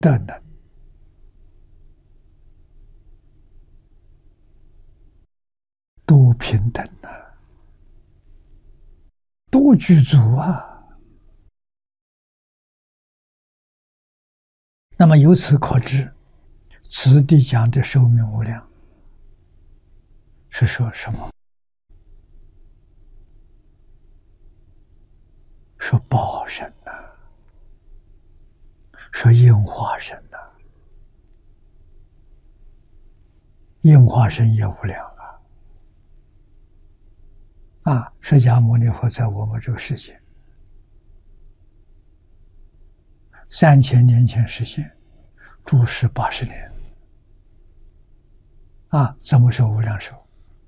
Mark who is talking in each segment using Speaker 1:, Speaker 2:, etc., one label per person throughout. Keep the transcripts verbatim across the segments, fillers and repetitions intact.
Speaker 1: 的能，都平等啊，都具足啊。那么由此可知，此地讲的寿命无量，是说什么？说报身呐、啊，说应化身呐、啊，应化身也无量啊！啊，释迦牟尼佛在我们这个世界三千年前实现，住世八十年，啊，怎么是无量寿？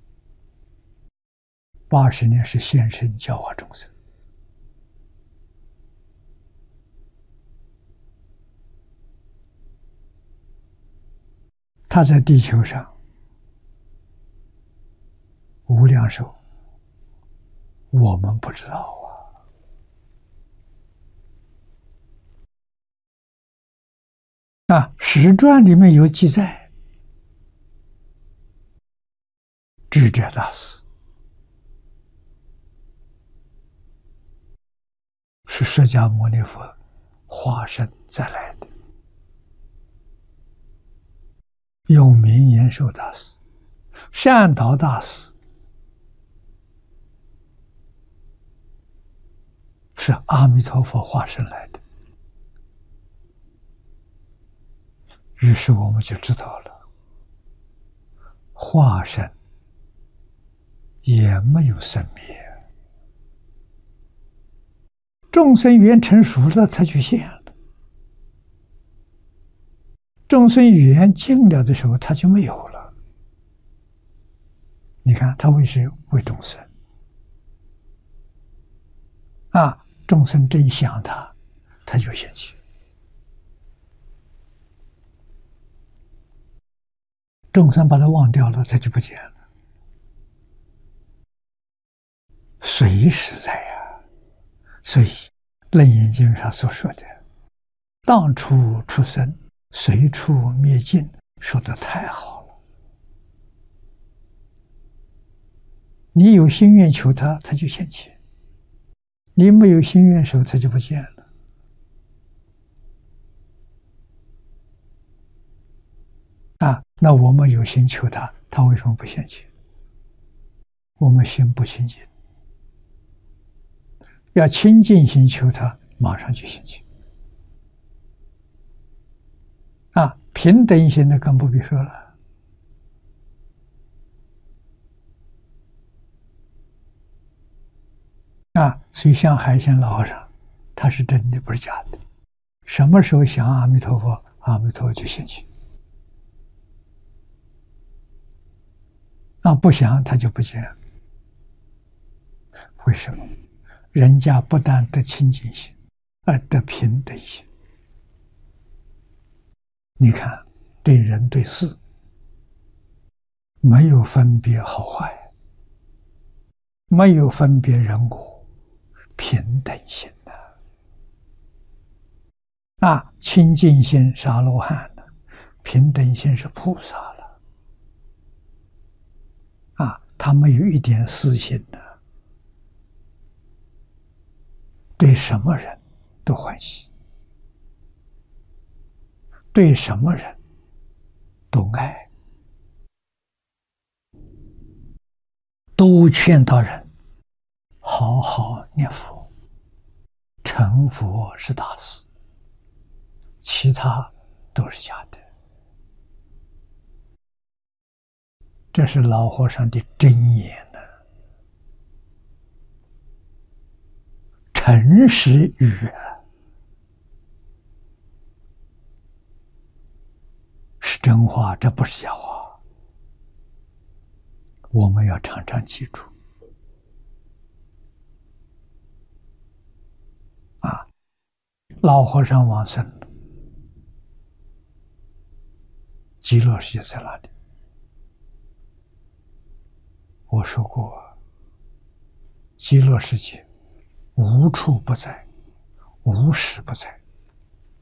Speaker 1: 八十年是现身教化众生。他在地球上无量寿，我们不知道啊。啊，史传里面有记载，智者大师是释迦牟尼佛化身再来的，永明延寿大师、善导大师是阿弥陀佛化身来的。于是我们就知道了，化身也没有生灭，众生缘成熟了，他就现了；众生缘尽了的时候，他就没有了。你看，他为谁？为众生啊！众生真想他，他就现起；众生把他忘掉了，他就不见了。随时在呀、啊，所以《楞严经》上所说的“当处出生，随处灭尽”，说的太好了。你有心愿求他，他就现起；你没有心愿守，他就不见了。啊，那我们有心求他，他为什么不现起？我们心不清净，要清净心求他，马上就现起。啊，平等心的更不必说了。啊，所以像海鲜老和尚，他是真的，不是假的。什么时候想阿弥陀佛，阿弥陀佛就现起。啊，不想他就不见。为什么？人家不但得清净心，而得平等心。你看，对人对事没有分别好坏，没有分别人我，平等心的。啊，清净心是阿罗汉的，平等心是菩萨了。啊，他没有一点私心的，对什么人都欢喜，对什么人都爱，都劝导人好好念佛，成佛是大事，其他都是假的。这是老和尚的真言呢、啊，诚实语啊，是真话，这不是假话。我们要常常记住啊！老和尚往生了，极乐世界在哪里？我说过，极乐世界无处不在，无时不在。